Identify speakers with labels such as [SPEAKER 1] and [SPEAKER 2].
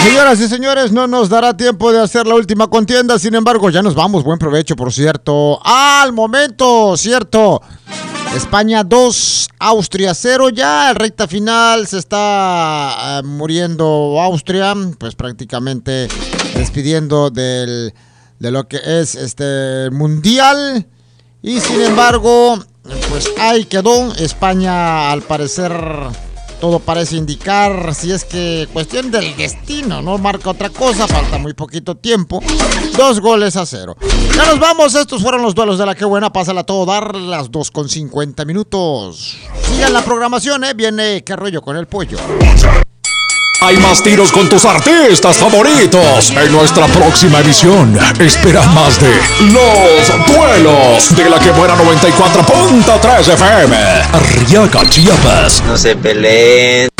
[SPEAKER 1] Señoras y señores, no nos dará tiempo de hacer la última contienda, sin embargo, ya nos vamos. Buen provecho, por cierto. Al momento, cierto. España 2, Austria 0. Ya en recta final se está muriendo Austria, pues prácticamente despidiendo de lo que es este mundial. Y sin embargo, pues ahí quedó. España, al parecer, todo parece indicar, si es que cuestión del destino no marca otra cosa, falta muy poquito tiempo. 2-0. Ya nos vamos, estos fueron los duelos de la que buena. Pásala a todo dar, las 2:50. Sigan la programación, viene Qué Rollo con el Pollo.
[SPEAKER 2] Hay más tiros con tus artistas favoritos. En nuestra próxima emisión, espera más de Los Duelos de la que buena 94.3 FM. Arriaga, Chiapas.
[SPEAKER 3] No se peleen.